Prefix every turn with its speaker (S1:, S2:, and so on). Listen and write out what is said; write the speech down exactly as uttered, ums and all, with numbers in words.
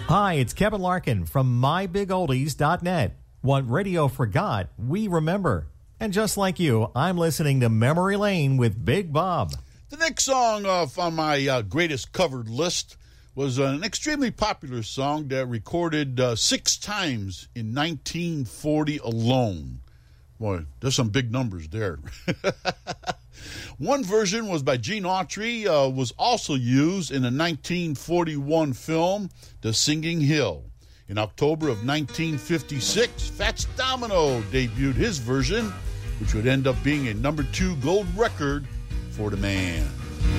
S1: Hi, it's Kevin Larkin from my big oldies dot net. What radio forgot, we remember. And just like you, I'm listening to Memory Lane with Big Bob.
S2: The next song off on my uh, greatest covered list was an extremely popular song that recorded uh, six times in nineteen forty alone. Boy, there's some big numbers there. One version was by Gene Autry, uh, was also used in the nineteen forty-one film, The Singing Hill. In October of nineteen fifty-six, Fats Domino debuted his version, which would end up being a number two gold record for the man.